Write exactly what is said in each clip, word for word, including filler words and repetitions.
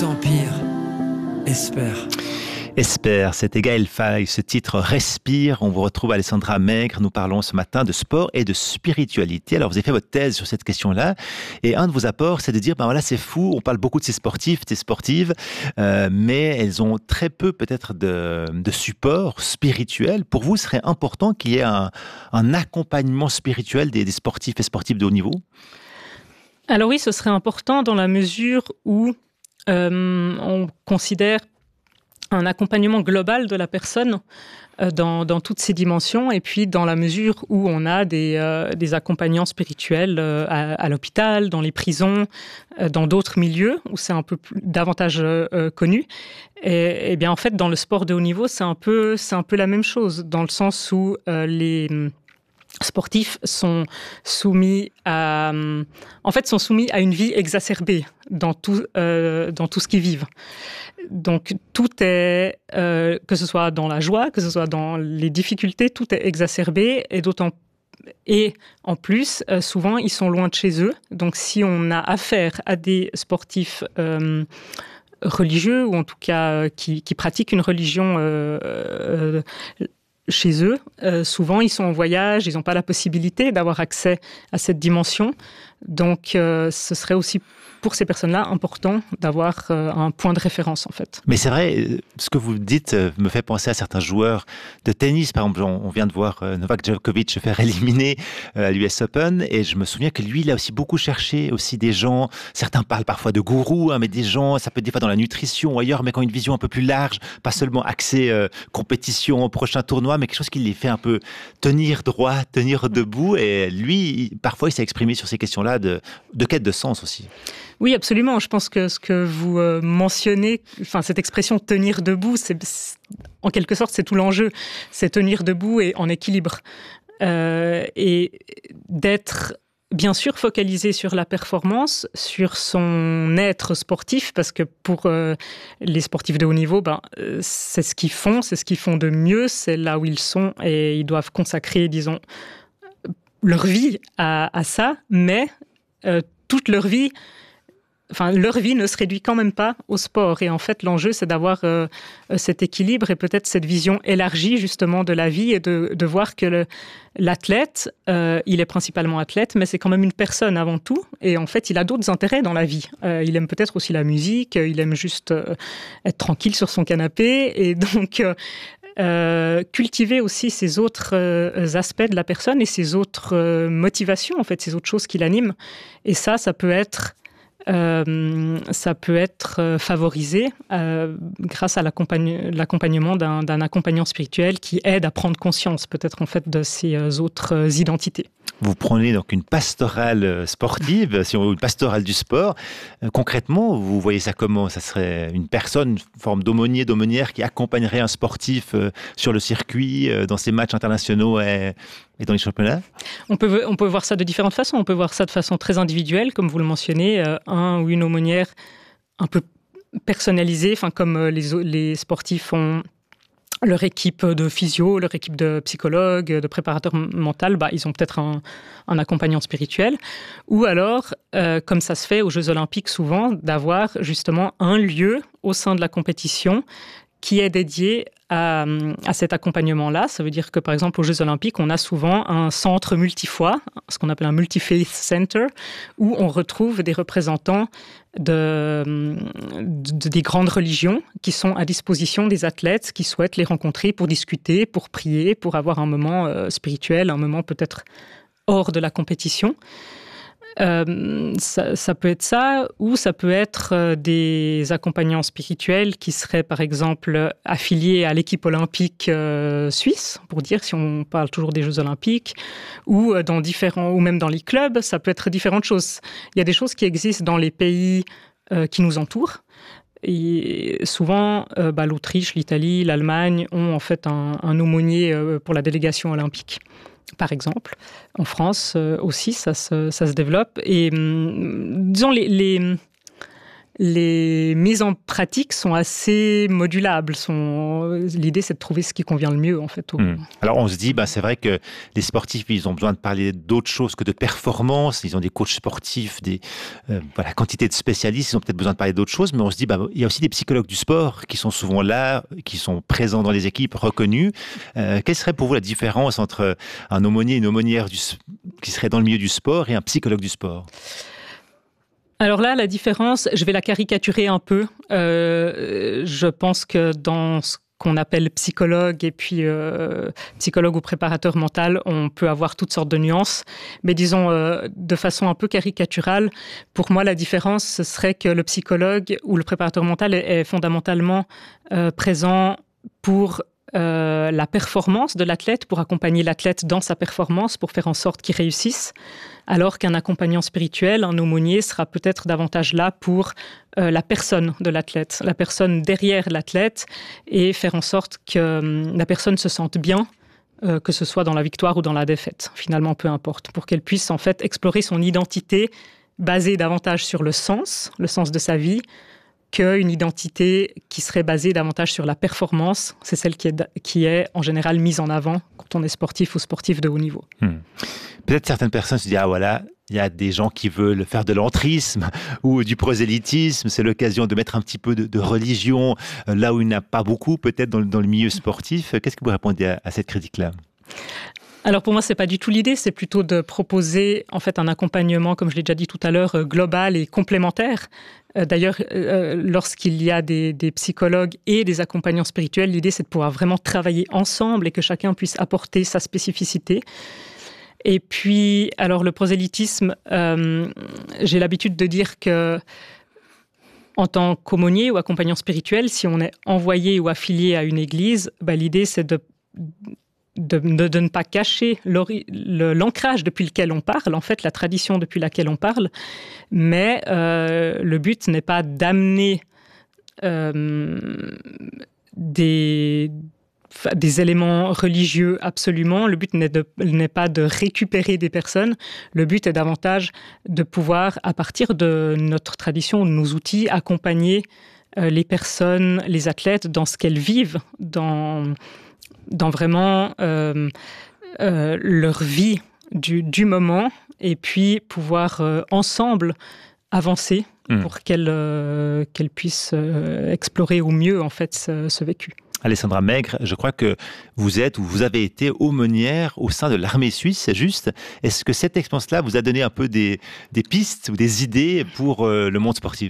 Empire. Espère. Espère, c'est Gaël Faye, ce titre Respire. On vous retrouve Alessandra Maigre. Nous parlons ce matin de sport et de spiritualité. Alors, vous avez fait votre thèse sur cette question-là. Et un de vos apports, c'est de dire, ben voilà, c'est fou. On parle beaucoup de ces sportifs, de ces sportives, euh, mais elles ont très peu peut-être de, de support spirituel. Pour vous, ce serait important qu'il y ait un, un accompagnement spirituel des, des sportifs et sportives de haut niveau? Alors oui, ce serait important dans la mesure où euh, on considère un accompagnement global de la personne euh, dans, dans toutes ses dimensions, et puis dans la mesure où on a des, euh, des accompagnants spirituels euh, à, à l'hôpital, dans les prisons, euh, dans d'autres milieux où c'est un peu plus, davantage euh, connu. Et, et bien en fait, dans le sport de haut niveau, c'est un peu, c'est un peu la même chose, dans le sens où euh, les sportifs sont soumis à, en fait, sont soumis à une vie exacerbée dans tout, euh, dans tout ce qu'ils vivent. Donc, tout est, euh, que ce soit dans la joie, que ce soit dans les difficultés, tout est exacerbé, et d'autant et en plus, euh, souvent, ils sont loin de chez eux. Donc, si on a affaire à des sportifs euh, religieux, ou en tout cas euh, qui, qui pratiquent une religion euh, euh, chez eux, euh, souvent ils sont en voyage, ils n'ont pas la possibilité d'avoir accès à cette dimension. Donc euh, ce serait aussi pour ces personnes-là important d'avoir euh, un point de référence en fait. Mais c'est vrai, ce que vous dites euh, me fait penser à certains joueurs de tennis. Par exemple, on, on vient de voir euh, Novak Djokovic se faire éliminer euh, à l'U S Open, et je me souviens que lui, il a aussi beaucoup cherché aussi des gens, certains parlent parfois de gourous, hein, mais des gens, ça peut être des fois dans la nutrition ou ailleurs, mais qui ont une vision un peu plus large, pas seulement axée euh, compétition au prochain tournoi, mais quelque chose qui les fait un peu tenir droit, tenir debout. Et lui, il, parfois, il s'est exprimé sur ces questions-là de, de quête de sens aussi. Oui, absolument. Je pense que ce que vous euh, mentionnez, enfin cette expression tenir debout, c'est, c'est en quelque sorte c'est tout l'enjeu, c'est tenir debout et en équilibre, euh, et d'être bien sûr focalisé sur la performance, sur son être sportif, parce que pour euh, les sportifs de haut niveau, ben, euh, c'est ce qu'ils font, c'est ce qu'ils font de mieux, c'est là où ils sont, et ils doivent consacrer, disons, leur vie à, à ça, mais euh, toute leur vie, enfin, leur vie ne se réduit quand même pas au sport. Et en fait, l'enjeu, c'est d'avoir euh, cet équilibre et peut-être cette vision élargie, justement, de la vie, et de, de voir que le, l'athlète, euh, il est principalement athlète, mais c'est quand même une personne avant tout. Et en fait, il a d'autres intérêts dans la vie. Euh, il aime peut-être aussi la musique, il aime juste euh, être tranquille sur son canapé. Et donc, euh, euh, cultiver aussi ces autres euh, aspects de la personne et ces autres euh, motivations, en fait, ces autres choses qui l'animent. Et ça, ça peut être... Euh, ça peut être euh, favorisé euh, grâce à l'accompagne- l'accompagnement d'un, d'un accompagnant spirituel qui aide à prendre conscience peut-être en fait de ces euh, autres euh, identités. Vous prenez donc une pastorale sportive, si on veut, une pastorale du sport. Euh, concrètement, vous voyez ça comment? Ça serait une personne, une forme d'aumônier, d'aumônière qui accompagnerait un sportif euh, sur le circuit, euh, dans ses matchs internationaux et, et dans les championnats? On peut, on peut voir ça de différentes façons. On peut voir ça de façon très individuelle, comme vous le mentionnez, euh, un ou une aumônière un peu personnalisée, enfin, comme euh, les, les sportifs ont leur équipe de physio, leur équipe de psychologues, de préparateurs mentaux, bah, ils ont peut-être un, un accompagnant spirituel. Ou alors, euh, comme ça se fait aux Jeux Olympiques souvent, d'avoir justement un lieu au sein de la compétition qui est dédié à, à cet accompagnement-là. Ça veut dire que, par exemple, aux Jeux Olympiques, on a souvent un centre multi-foi, ce qu'on appelle un multi-faith center, où on retrouve des représentants de, de, des grandes religions qui sont à disposition des athlètes qui souhaitent les rencontrer pour discuter, pour prier, pour avoir un moment euh, spirituel, un moment peut-être hors de la compétition. Euh, ça, ça peut être ça, ou ça peut être euh, des accompagnants spirituels qui seraient par exemple affiliés à l'équipe olympique euh, suisse, pour dire si on parle toujours des Jeux Olympiques, ou euh, dans différents, ou même dans les clubs, ça peut être différentes choses. Il y a des choses qui existent dans les pays euh, qui nous entourent. Et souvent, euh, bah, l'Autriche, l'Italie, l'Allemagne ont en fait un, un aumônier euh, pour la délégation olympique. Par exemple, en France euh, aussi, ça se, ça se développe. Et hum, disons, les, les, les mises en pratique sont assez modulables. Sont... L'idée, c'est de trouver ce qui convient le mieux, en fait. Au... Mmh. Alors, on se dit, ben, c'est vrai que les sportifs, ils ont besoin de parler d'autre chose que de performance. Ils ont des coachs sportifs, des euh, voilà, quantité de spécialistes. Ils ont peut-être besoin de parler d'autre chose. Mais on se dit, ben, il y a aussi des psychologues du sport qui sont souvent là, qui sont présents dans les équipes, reconnus. Euh, quelle serait pour vous la différence entre un aumônier et une aumônière du, qui serait dans le milieu du sport et un psychologue du sport ? Alors là, la différence, je vais la caricaturer un peu. Euh, je pense que dans ce qu'on appelle psychologue et puis euh, psychologue ou préparateur mental, on peut avoir toutes sortes de nuances. Mais disons, euh, de façon un peu caricaturale, pour moi, la différence, ce serait que le psychologue ou le préparateur mental est, est fondamentalement euh, présent pour euh, la performance de l'athlète, pour accompagner l'athlète dans sa performance, pour faire en sorte qu'il réussisse. Alors qu'un accompagnant spirituel, un aumônier, sera peut-être davantage là pour euh, la personne de l'athlète, la personne derrière l'athlète, et faire en sorte que euh, la personne se sente bien, euh, que ce soit dans la victoire ou dans la défaite, finalement, peu importe, pour qu'elle puisse en fait explorer son identité basée davantage sur le sens, le sens de sa vie, qu'une identité qui serait basée davantage sur la performance. C'est celle qui est, qui est en général mise en avant quand on est sportif ou sportif de haut niveau. Hmm. Peut-être certaines personnes se disent « Ah voilà, il y a des gens qui veulent faire de l'entrisme ou du prosélytisme. C'est l'occasion de mettre un petit peu de, de religion là où il n'y en a pas beaucoup, peut-être dans, dans le milieu sportif. » Qu'est-ce que vous répondez à, à cette critique-là ? Alors pour moi, c'est pas du tout l'idée, c'est plutôt de proposer en fait un accompagnement, comme je l'ai déjà dit tout à l'heure, global et complémentaire. Euh, d'ailleurs, euh, lorsqu'il y a des, des psychologues et des accompagnants spirituels, l'idée c'est de pouvoir vraiment travailler ensemble et que chacun puisse apporter sa spécificité. Et puis, alors le prosélytisme, euh, j'ai l'habitude de dire que en tant qu'aumônier ou accompagnant spirituel, si on est envoyé ou affilié à une église, bah, l'idée c'est de De, de, de ne pas cacher le, l'ancrage depuis lequel on parle, en fait, la tradition depuis laquelle on parle, mais euh, le but n'est pas d'amener euh, des, des éléments religieux absolument, le but n'est, de, n'est pas de récupérer des personnes, le but est davantage de pouvoir, à partir de notre tradition, de nos outils, accompagner euh, les personnes, les athlètes dans ce qu'elles vivent, dans... dans vraiment euh, euh, leur vie du, du moment et puis pouvoir euh, ensemble avancer mmh. pour qu'elles, euh, qu'elles puissent euh, explorer au mieux en fait ce, ce vécu. Alessandra Maigre, je crois que vous êtes ou vous avez été aumônière au sein de l'armée suisse, c'est juste. Est-ce que cette expérience-là vous a donné un peu des, des pistes ou des idées pour euh, le monde sportif ?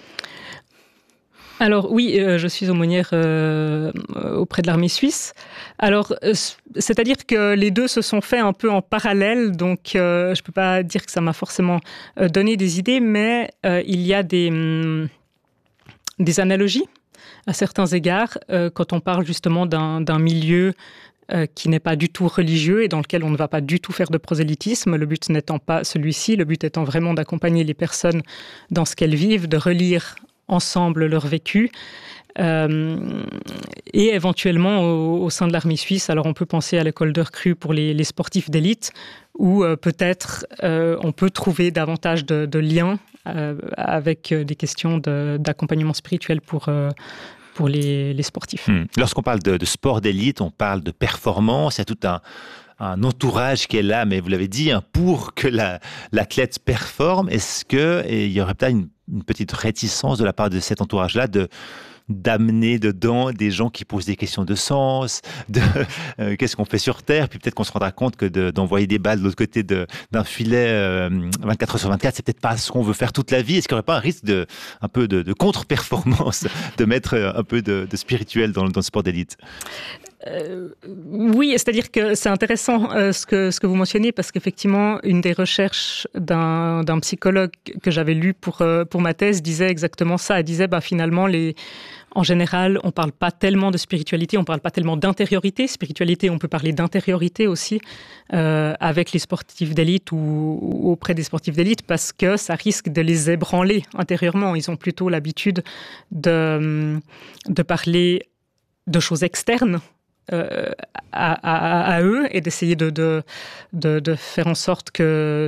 Alors oui, euh, je suis aumônière euh, auprès de l'armée suisse. Alors, euh, c'est-à-dire que les deux se sont faits un peu en parallèle, donc euh, je ne peux pas dire que ça m'a forcément euh, donné des idées, mais euh, il y a des, hum, des analogies à certains égards euh, quand on parle justement d'un, d'un milieu euh, qui n'est pas du tout religieux et dans lequel on ne va pas du tout faire de prosélytisme, le but n'étant pas celui-ci, le but étant vraiment d'accompagner les personnes dans ce qu'elles vivent, de relire ensemble leur vécu euh, et éventuellement au, au sein de l'armée suisse. Alors on peut penser à l'école de recrue pour les, les sportifs d'élite où euh, peut-être euh, on peut trouver davantage de, de liens euh, avec des questions de, d'accompagnement spirituel pour, euh, pour les, les sportifs. Mmh. Lorsqu'on parle de, de sport d'élite, on parle de performance, il y a tout un un entourage qui est là, mais vous l'avez dit, hein, pour que la, l'athlète performe. Est-ce qu'il y aurait peut-être une, une petite réticence de la part de cet entourage-là de, d'amener dedans des gens qui posent des questions de sens, de euh, qu'est-ce qu'on fait sur Terre, puis peut-être qu'on se rendra compte que de, d'envoyer des balles de l'autre côté de, d'un filet euh, vingt-quatre heures sur vingt-quatre, c'est peut-être pas ce qu'on veut faire toute la vie. Est-ce qu'il n'y aurait pas un risque de, un peu de, de contre-performance, de mettre un peu de, de spirituel dans, dans le sport d'élite ? Euh, oui, c'est-à-dire que c'est intéressant euh, ce que ce que vous mentionnez parce qu'effectivement une des recherches d'un d'un psychologue que j'avais lu pour euh, pour ma thèse disait exactement ça. Elle disait bah finalement les en général on parle pas tellement de spiritualité, on parle pas tellement d'intériorité. Spiritualité, on peut parler d'intériorité aussi euh, avec les sportifs d'élite ou, ou auprès des sportifs d'élite parce que ça risque de les ébranler intérieurement. Ils ont plutôt l'habitude de de parler de choses externes. Euh, à, à, à eux et d'essayer de, de, de, de faire en sorte que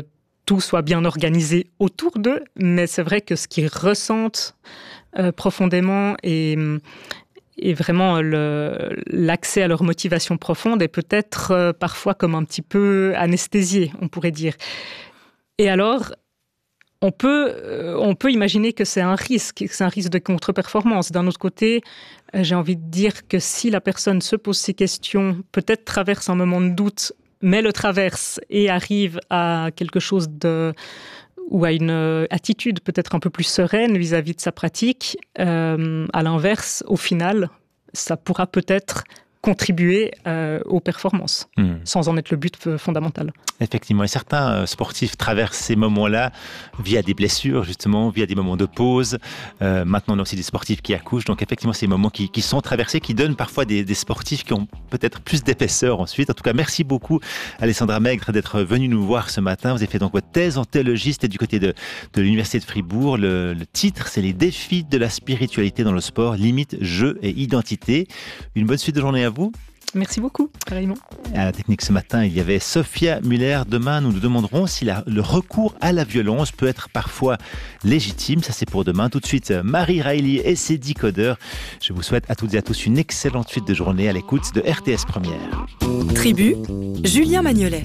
tout soit bien organisé autour d'eux, mais c'est vrai que ce qu'ils ressentent euh, profondément et, et vraiment le, l'accès à leur motivation profonde est peut-être euh, parfois comme un petit peu anesthésié, on pourrait dire. Et alors, on peut, euh, on peut imaginer que c'est un risque, que c'est un risque de contre-performance. D'un autre côté, euh, j'ai envie de dire que si la personne se pose ces questions, peut-être traverse un moment de doute, mais le traverse et arrive à quelque chose de... ou à une attitude peut-être un peu plus sereine vis-à-vis de sa pratique, euh, à l'inverse, au final, ça pourra peut-être contribuer euh, aux performances, mmh. sans en être le but fondamental. Effectivement, et certains sportifs traversent ces moments-là via des blessures, justement, via des moments de pause. Euh, maintenant, on a aussi des sportifs qui accouchent, donc effectivement, ces moments qui, qui sont traversés, qui donnent parfois des, des sportifs qui ont peut-être plus d'épaisseur ensuite. En tout cas, merci beaucoup, Alessandra Maigre, d'être venue nous voir ce matin. Vous avez fait donc votre thèse en théologie, c'était du côté de, de l'Université de Fribourg. Le, le titre, c'est « Les défis de la spiritualité dans le sport, limites, jeux et identité ». Une bonne suite de journée à vous. Merci beaucoup, pareillement. À la technique ce matin, il y avait Sophia Muller. Demain, nous nous demanderons si la, le recours à la violence peut être parfois légitime. Ça, c'est pour demain. Tout de suite, Marie Riley et ses décodeurs. Je vous souhaite à toutes et à tous une excellente suite de journée à l'écoute de R T S Première. Tribu, Julien Magnolet.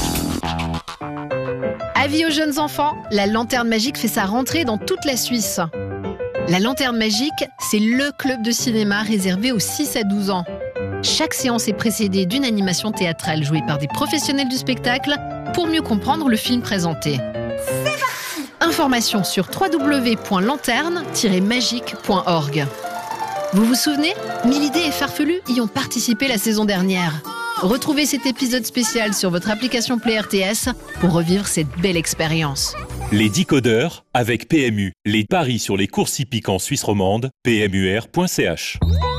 Avis aux jeunes enfants, la Lanterne Magique fait sa rentrée dans toute la Suisse. La Lanterne Magique, c'est le club de cinéma réservé aux six à douze ans. Chaque séance est précédée d'une animation théâtrale jouée par des professionnels du spectacle pour mieux comprendre le film présenté. C'est parti ! Informations sur w w w point lanterne tiret magique point org. Vous vous souvenez ? Milidé et Farfelu y ont participé la saison dernière. Retrouvez cet épisode spécial sur votre application Play R T S pour revivre cette belle expérience. Les décodeurs avec P M U. Les paris sur les courses hippiques en Suisse romande, p m u r point c h.